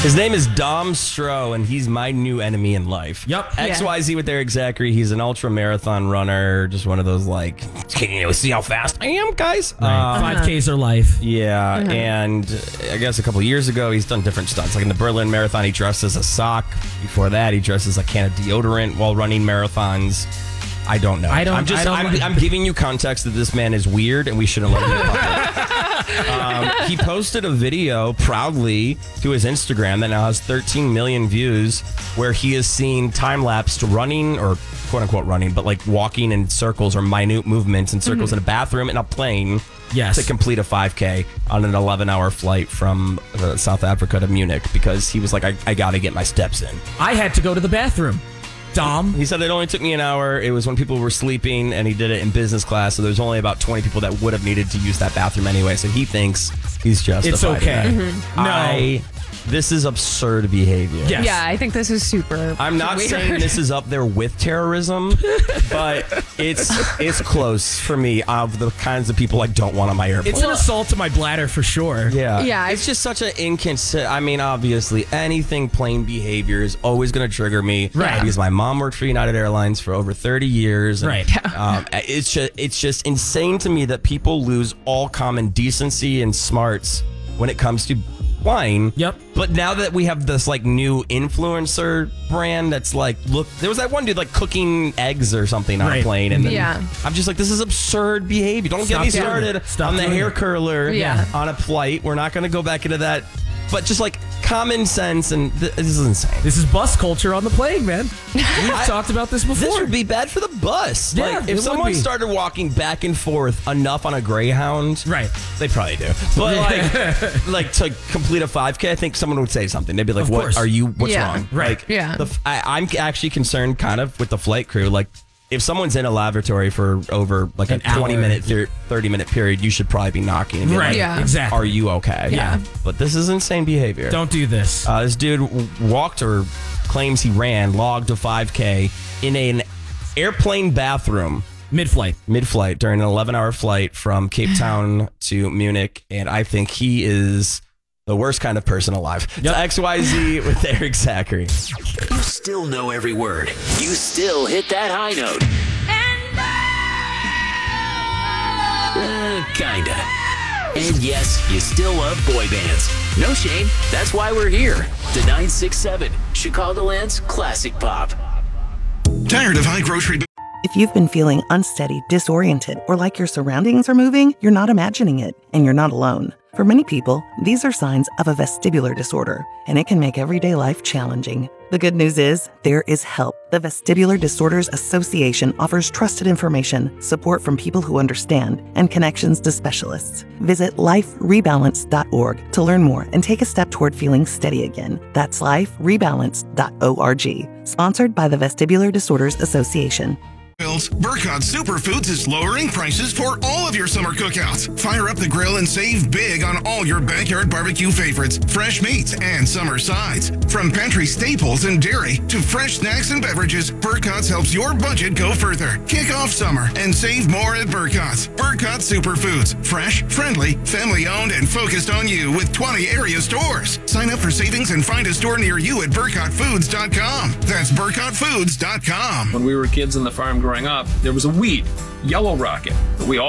His name is Dom Stroh, and he's my new enemy in life. Yep. XYZ with Eric Zachary. He's an ultra marathon runner. Just one of those, like, can you see how fast I am, guys? Right. 5Ks are life. Yeah, and I guess a couple years ago, he's done different stunts. Like in the Berlin Marathon, he dressed as a sock. Before that, he dressed as a can of deodorant while running marathons. I don't know. I'm giving you context that this man is weird, and we shouldn't let him in public. He posted a video proudly to his Instagram that now has 13 million views, where he is seen time-lapsed running, or quote-unquote running, but like walking in circles or minute movements in circles in a bathroom and a plane to complete a 5K on an 11-hour flight from South Africa to Munich, because he was like, I got to get my steps in. I had to go to the bathroom. Dom. He said it only took me an hour. It was when people were sleeping, and he did it in business class, so there's only about 20 people that would have needed to use that bathroom anyway, so he thinks he's justified. It's okay. No. This is absurd behavior. Yes. Yeah, I think this is super I'm not weird. saying this is up there with terrorism, but it's close for me, of the kinds of people I don't want on my airplane. It's an assault to my bladder for sure. Yeah, it's just such an inconsistent. I mean, obviously, anything plane behavior is always going to trigger me. Right. Because my mom worked for United Airlines for over 30 years. Right. It's just insane to me that people lose all common decency and smarts when it comes to flying. Yep. But now that we have this like new influencer brand that's like, look, there was that one dude like cooking eggs or something on a plane, and then I'm just like, this is absurd behavior. Don't get me started on the hair curler on a flight. We're not going to go back into that. But just like common sense, and this is insane. This is bus culture on the plane, man. We've talked about this before. This would be bad for the bus. Yeah, like, if someone started walking back and forth enough on a Greyhound, right? They probably do. But like to complete a 5K, I think someone would say something. They'd be like, "What are you? What's wrong?" Right? Like, I'm actually concerned, kind of, with the flight crew. Like, if someone's in a lavatory for over like an 20-minute, 30-minute period, you should probably be knocking. And be like, exactly. Are you okay? Yeah. But this is insane behavior. Don't do this. This dude walked, or claims he logged a 5K in an airplane bathroom. Mid-flight during an 11-hour flight from Cape Town to Munich. And I think he is the worst kind of person alive. Yep. XYZ with Eric Zachary. You still know every word. You still hit that high note. Kinda. And yes, you still love boy bands. No shame. That's why we're here. The 967, Chicagoland's classic pop. Tired of high grocery... If you've been feeling unsteady, disoriented, or like your surroundings are moving, you're not imagining it, and you're not alone. For many people, these are signs of a vestibular disorder, and it can make everyday life challenging. The good news is, there is help. The Vestibular Disorders Association offers trusted information, support from people who understand, and connections to specialists. Visit liferebalance.org to learn more and take a step toward feeling steady again. That's liferebalance.org. Sponsored by the Vestibular Disorders Association. Burkott Superfoods is lowering prices for all of your summer cookouts. Fire up the grill and save big on all your backyard barbecue favorites, fresh meats, and summer sides. From pantry staples and dairy to fresh snacks and beverages, Burkott's helps your budget go further. Kick off summer and save more at Burkott's. Burkott Superfoods. Fresh, friendly, family-owned, and focused on you with 20 area stores. Sign up for savings and find a store near you at burkottfoods.com. That's burkottfoods.com. When we were kids on the farm growing up, there was a weed, yellow rocket, that we all